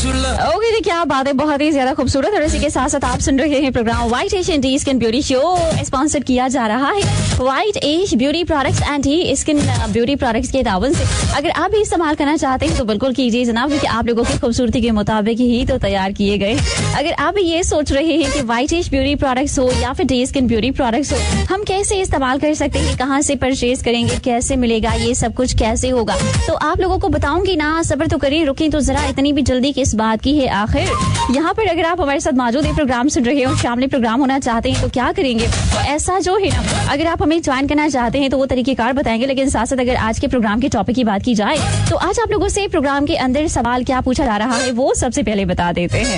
Okay जी, क्या बात है, बहुत ही ज्यादा खूबसूरत। और इसी के साथ साथ आप सुन रहे हैं programme white as and skin beauty show, sponsor किया जा रहा है white as beauty products and skin beauty products के तावन से। अगर आप भी इस्तेमाल करना चाहते हैं तो बिल्कुल कीजिए जनाब, क्योंकि आप लोगों की खूबसूरती के मुताबिक ही तो तैयार किए गए। अगर आप ये सोच रहे हैं कि व्हाइट एज ब्यूटी प्रोडक्ट्स हो या फिर डे स्किन ब्यूटी प्रोडक्ट्स हो, हम कैसे इस्तेमाल कर सकते हैं, कहाँ से परचेज करेंगे, कैसे मिलेगा, ये सब कुछ कैसे होगा, तो आप लोगों को बताऊंगी ना। सब्र तो करिए, रुकें तो जरा, इतनी भी जल्दी किस बात की है आखिर। यहाँ पर अगर आप हमारे साथ मौजूद है, प्रोग्राम सुन रहे हो, शामिल प्रोग्राम होना चाहते हैं तो क्या करेंगे, ऐसा जो है ना, अगर आप हमें ज्वाइन करना चाहते हैं तो वो तरीकेकार बताएंगे। लेकिन साथ साथ अगर आज के प्रोग्राम के टॉपिक की बात की जाए तो आज आप लोगों से प्रोग्राम के अंदर सवाल क्या पूछा जा रहा है वो सबसे पहले बता देते हैं।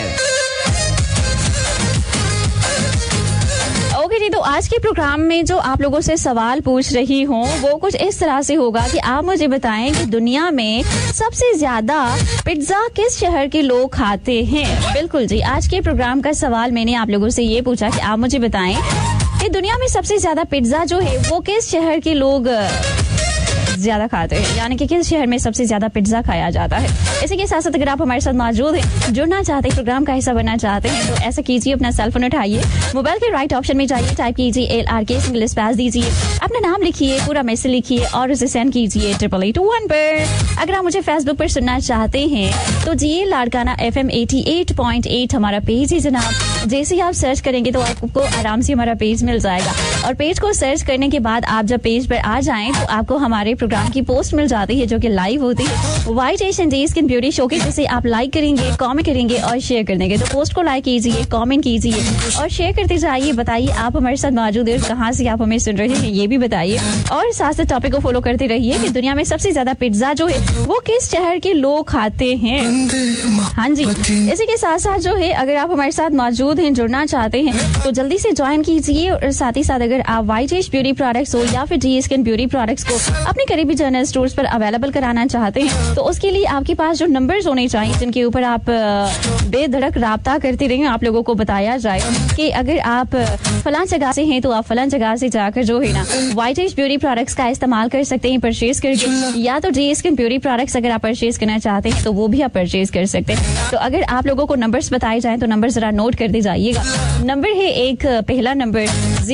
ओके जी, तो आज के प्रोग्राम में जो आप लोगों से सवाल पूछ रही हूँ वो कुछ इस तरह से होगा कि आप मुझे बताएं कि दुनिया में सबसे ज्यादा पिज्जा किस शहर के लोग खाते हैं। बिल्कुल जी, आज के प्रोग्राम का सवाल मैंने आप लोगों से ये पूछा कि आप मुझे बताएं कि दुनिया में सबसे ज्यादा पिज्जा जो है वो किस शहर के लोग ज्यादा खाते हैं, यानी कि किस शहर में सबसे ज्यादा पिज्जा खाया जाता है। इसी के साथ साथ अगर आप हमारे साथ मौजूद हैं, जुड़ना चाहते हैं, प्रोग्राम का हिस्सा बनना चाहते हैं, तो ऐसा कीजिए, अपना सेल फोन उठाइए, मोबाइल के राइट ऑप्शन में जाइए, टाइप कीजिए LRK, सिंगल स्पेस दीजिए, अपना नाम लिखिए, पूरा मैसेज लिखिए और उसे सेंड कीजिए 8821 पर। अगर आप मुझे फेसबुक पर सुनना चाहते हैं तो जी लाड़काना FM 88.8 हमारा पेज है जनाब। जैसे ही आप सर्च करेंगे तो आपको आराम से हमारा पेज मिल जाएगा, और पेज को सर्च करने के बाद आप जब पेज पर आ जाएं तो आपको हमारे प्रोग्राम की पोस्ट मिल जाती है जो कि लाइव होती है white as and skin beauty show की, जिसे आप लाइक करेंगे, कमेंट करेंगे और शेयर कर देंगे। तो पोस्ट को लाइक कीजिए, कमेंट कीजिए और शेयर करते जाइए। बताइए आप हमारे साथ मौजूद हैं, कहाँ से आप हमें सुन रहे हैं ये भी बताइए, और साथ साथ टॉपिक को फॉलो करते रहिए कि दुनिया में सबसे ज्यादा पिज्जा जो है वो किस शहर के लोग खाते हैं। हाँ जी, इसी के साथ साथ जो है अगर आप हमारे साथ मौजूद हैं, जुड़ना चाहते हैं तो जल्दी से ज्वाइन कीजिए। और साथ ही साथ अगर आप व्हाइट एज ब्यूटी प्रोडक्ट्स हो या फिर डे स्किन ब्यूटी प्रोडक्ट्स को अपने करीबी जनरल स्टोर्स पर अवेलेबल कराना चाहते हैं तो उसके लिए आपके पास जो नंबर्स होने चाहिए जिनके ऊपर आप बेधड़क राब्ता करते रहें, आप लोगों को बताया जाए कि अगर आप फलां जगह से हैं तो आप फलां जगह से जाकर जो है ना व्हाइट एज ब्यूटी प्रोडक्ट्स का इस्तेमाल कर सकते हैं परचेज करके, या तो डे स्किन ब्यूटी प्रोडक्ट्स अगर आप परचेज करना चाहते हैं तो वो भी आप परचेज कर सकते हैं। तो अगर आप लोगों को नंबर्स बताए जाएं तो नंबर जरा नोट कर दे जाइएगा। नंबर है एक पहला नंबर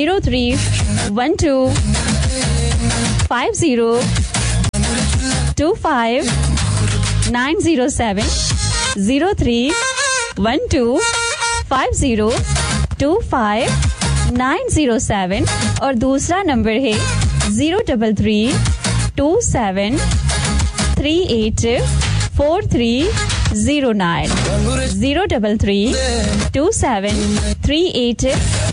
0312 50 25 907 0312 50 25 907, और दूसरा नंबर है 033 27 38 4309 033 27 38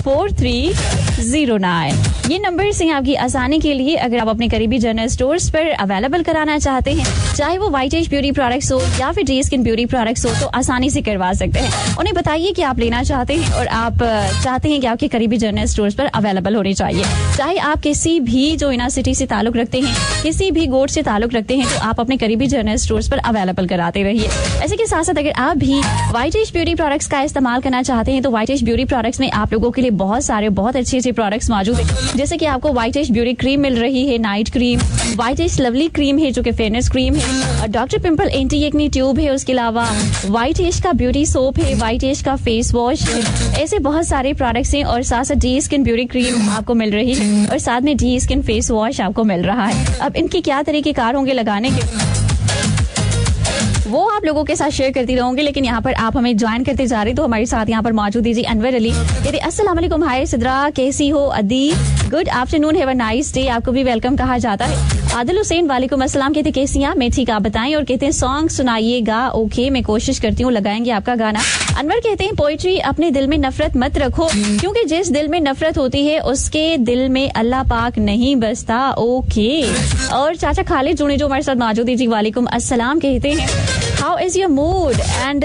4309। ये नंबर से आपकी आसानी के लिए अगर आप अपने करीबी जनरल स्टोर्स पर अवेलेबल कराना चाहते हैं, चाहे वो व्हाइट एज ब्यूटी प्रोडक्ट्स हो या फिर डे स्किन ब्यूटी प्रोडक्ट्स हो, तो आसानी से करवा सकते हैं। उन्हें बताइए कि आप लेना चाहते हैं और आप चाहते हैं कि आपके करीबी जनरल स्टोर्स पर अवेलेबल होने चाहिए। चाहे आप किसी भी जो इना सिटी से ताल्लुक रखते हैं, किसी भी गोट से ताल्लुक रखते हैं, तो आप अपने करीबी जनरल स्टोर्स पर अवेलेबल कराते रहिए। ऐसे के साथ साथ अगर आप भी व्हाइट एज ब्यूटी प्रोडक्ट्स का इस्तेमाल करना चाहते हैं तो व्हाइट एज ब्यूटी प्रोडक्ट्स में आप लोगों के लिए बहुत सारे बहुत अच्छे प्रोडक्ट्स मौजूद है। जैसे कि आपको व्हाइट एज ब्यूटी क्रीम मिल रही है, night cream, white as lovely cream है जो कि फेयरनेस क्रीम है, और doctor pimple anti acne tube है, उसके अलावा व्हाइट एज का ब्यूटी सोप है, व्हाइट एज का फेस वॉश है। ऐसे बहुत सारे प्रोडक्ट्स हैं, और साथ साथ डी स्किन ब्यूटी क्रीम आपको मिल रही है, और साथ में डी स्किन फेस वॉश आपको मिल रहा है। अब इनके क्या तरीकेकार होंगे लगाने के वो आप लोगों के साथ शेयर करती रहूंगी, लेकिन यहाँ पर आप हमें ज्वाइन करते जा रहे तो हमारे साथ यहाँ पर मौजूद है जी अनवर अली। कहते अस्सलाम वालेकुम, हाय सिद्रा, कैसी हो? अदी, good afternoon, have a nice day, आपको भी वेलकम कहा जाता है। आदिल हुसैन वालेकुम अस्सलाम, कहते कैसी हैं? मैं ठीक, आप बताएं। और कहते हैं सॉन्ग सुनाइएगा। ओके, मैं कोशिश करती हूँ, लगाएंगे आपका गाना। अनवर कहते हैं पोइट्री, अपने दिल में नफरत मत रखो, क्योंकि जिस दिल में नफरत होती है उसके दिल में अल्लाह पाक नहीं बसता। ओके। और चाचा खालिद जुड़े जो हमारे साथ मौजूद है जी, वालेकुम अस्सलाम, कहते हैं how is your mood and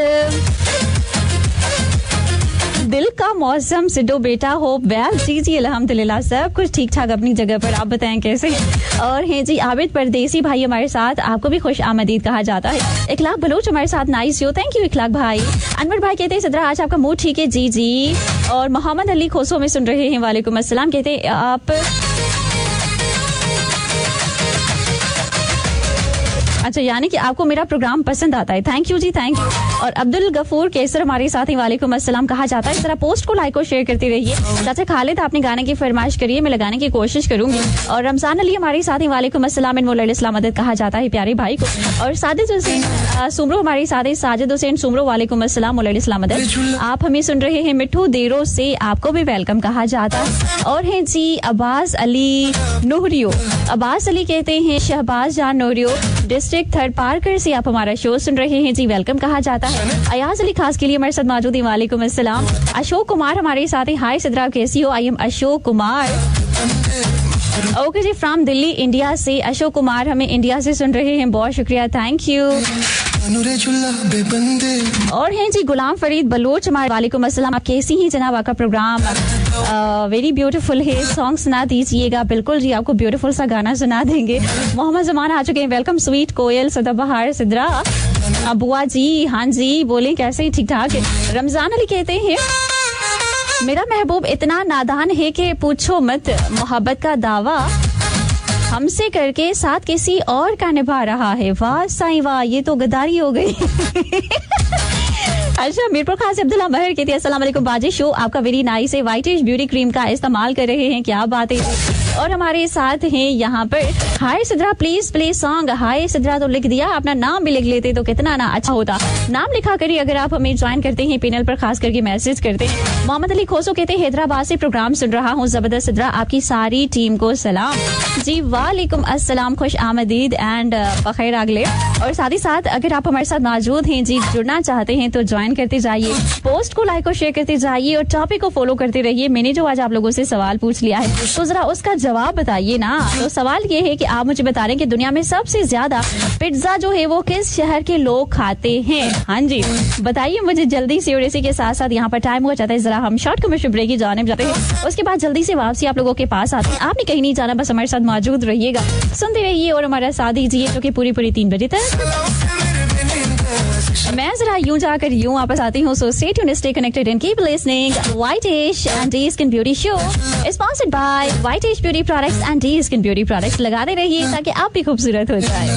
दिल का मौसम सिद्धो बेटा हो वेल। जी जी अल्हम्दुलिल्लाह, सब कुछ ठीक ठाक अपनी जगह पर। आप बताएं कैसे? और हैं जी आबिद परदेसी भाई हमारे साथ, आपको भी खुश आमदीद कहा जाता है। इखलाक बलूच हमारे साथ, नाइस हो, थैंक यू इखलाक भाई। अनवर भाई कहते हैं सदरा आज आपका मूड ठीक है? जी जी। और मोहम्मद अली खोसो में सुन रहे हैं, वालेकुम अस्सलाम, कहते हैं आप अच्छा, यानी कि आपको मेरा प्रोग्राम पसंद आता है। Thank you ji, thank you. और अब्दुल गफूर केसर हमारे साथ ही वालेकुम अस्सलाम कहा जाता है। जरा पोस्ट को लाइक और शेयर करते रहिए। चाचा खालिद, आपने गाने की फरमाइश करी है, मैं लगाने की कोशिश करूंगी। और रमजान अली हमारे साथ ही वालेकुम अस्सलाम इन मौला इस्लाम मदद कहा जाता है प्यारे भाई को। और साजिद हुसैन सुमरो हमारे साथ ही, साजिद हुसैन सुमरो वालेकुम अस्सलाम मौला इस्लाम मदद। आप हमें सुन रहे हैं मिठू देरों से, आपको भी वेलकम कहा जाता है। और हैं जी अब्बास अली नूरियो, अब्बास अली कहते हैं शहबाज जान नूरियो डिस्ट्रिक्ट थर्ड पार्कर से आप हमारा शो सुन रहे हैं जी, वेलकम कहा जाता है। अयाज अली खास के लिए हमारे साथ मौजूद है, वालेकुम अस्सलाम। अशोक कुमार हमारे साथ ही, हाय सिद्रा कैसी हो? I am Ashok Kumar. Okay ji, from Delhi India से अशोक कुमार हमें इंडिया से सुन रहे हैं, बहुत शुक्रिया, थैंक यू। और हैं जी गुलाम फरीद बलोच हमारे, वालेकुम अस्सलाम, आप कैसी हैं जनाब? आपका प्रोग्राम वेरी ब्यूटीफुल है, सॉन्ग सुना दीजिएगा। बिल्कुल जी, आपको ब्यूटीफुल सा गाना सुना देंगे। मोहम्मद जमान आ चुके हैं, वेलकम। स्वीट कोयल सदाबहार सिद्रा बुआ जी, हाँ जी बोले कैसे? ठीक ठाक है। रमजान अली कहते हैं मेरा महबूब इतना नादान है कि पूछो मत, मोहब्बत का दावा हमसे करके साथ किसी और का निभा रहा है। वाह साईं वाह, ये तो गद्दारी हो गई। अच्छा, मीरपुर खास अब्दुल्ला महर कहते हैं अस्सलाम वालेकुम बाजी, शो आपका वेरी नाइस है, वाइटिश ब्यूटी क्रीम का इस्तेमाल कर रहे हैं, क्या बात है। और हमारे साथ हैं यहाँ पर हाय सिद्रा प्लीज प्ले सॉन्ग। हाय सिद्रा तो लिख दिया, अपना नाम भी लिख लेते तो कितना ना अच्छा होता। नाम लिखा करिए अगर आप हमें ज्वाइन करते हैं पैनल पर, खास करके मैसेज करते हैं। मोहम्मद अली खोसो कहते हैं हैदराबाद से प्रोग्राम सुन रहा हूँ, जबरदस्त सिद्रा, आपकी सारी टीम को सलाम जी। वालेकुम अस्सलाम, खुश आमदीद एंड बखैर अगले। और साथ ही साथ अगर आप हमारे साथ मौजूद हैं जी, जुड़ना चाहते हैं तो ज्वाइन करते जाइए, पोस्ट को लाइक और शेयर करते जाइए और टॉपिक को फॉलो करते रहिए। मैंने जो आज आप लोगों से सवाल पूछ लिया है तो जरा उसका जवाब बताइए ना। तो सवाल ये है कि आप मुझे बता रहे हैं कि दुनिया में सबसे ज्यादा पिज्जा जो है वो किस शहर के लोग खाते हैं? हाँ जी बताइए मुझे जल्दी से। और इसी के साथ साथ यहाँ पर टाइम हो जाता है, जरा हम शॉर्ट कमर्शियल ब्रेक की जाने जाते हैं, उसके बाद जल्दी से वापसी आप लोगों के पास आते हैं। आपने कहीं नहीं जाना, बस हमारे साथ मौजूद रहिएगा, सुनते रहिए और हमारा साथ दीजिए, जो कि पूरी 3 बजे तक मैं जरा यूं जाकर यूं वापस आती हूँ। So stay tuned, stay connected and keep listening. Whitish and D skin beauty show sponsored by whitish beauty products and D skin beauty products. लगाते रहिए ताकि आप भी खूबसूरत हो जाए।